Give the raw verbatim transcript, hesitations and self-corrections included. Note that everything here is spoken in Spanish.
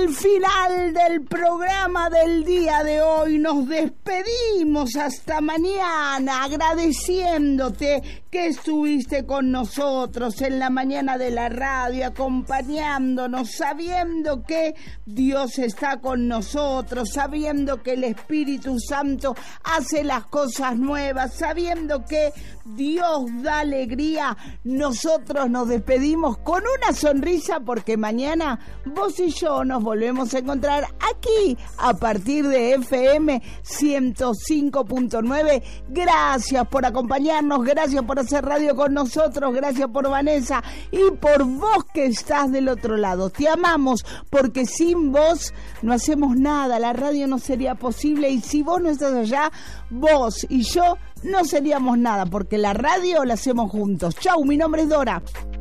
el final del programa del día de hoy. Nos despedimos hasta mañana, agradeciéndote que estuviste con nosotros en la mañana de la radio, acompañándonos, sabiendo que Dios está con nosotros, sabiendo que el Espíritu Santo hace las cosas nuevas, sabiendo que Dios da alegría. Nosotros nos despedimos con una sonrisa porque mañana vos y yo nos volvemos a encontrar aquí a partir de F M ciento cinco punto nueve. Gracias por acompañarnos, gracias por hacer radio con nosotros, gracias por Vanessa y por vos que estás del otro lado. Te amamos porque sin vos no hacemos nada, la radio no sería posible y si vos no estás allá, vos y yo no seríamos nada porque la radio la hacemos juntos. Chau, mi nombre es Dora.